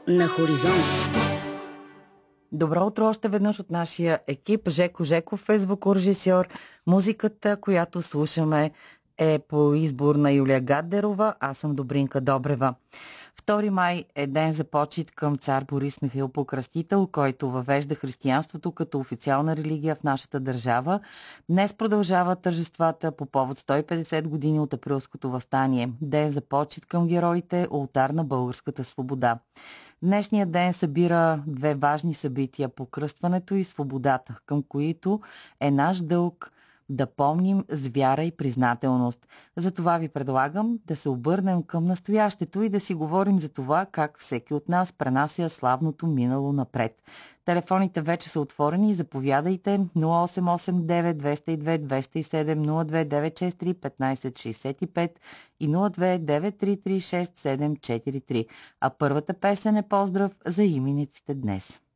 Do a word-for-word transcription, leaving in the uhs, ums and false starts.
на Хоризонт. Добро утро още веднъж от нашия екип. Жеко Жеков е звукорежисьор. Музиката, която слушаме, е по избор на Юлия Гаддерова. Аз съм Добринка Добрева. втори май е ден за почит към цар Борис Михаил Покръстител, който въвежда християнството като официална религия в нашата държава. Днес продължават тържествата по повод сто и петдесет години от Априлското въстание. Ден за почит към героите, олтар на българската свобода. Днешният ден събира две важни събития – покръстването и свободата, към които е наш дълг да помним с вяра и признателност. Затова ви предлагам да се обърнем към настоящето и да си говорим за това как всеки от нас пренася славното минало напред. Телефоните вече са отворени и заповядайте нула осем осем девет двеста и две двеста и седем, нула две девет шест три петнайсет шейсет и пет и нула две девет три три шест седем четири три. А първата песен е поздрав за имениците днес.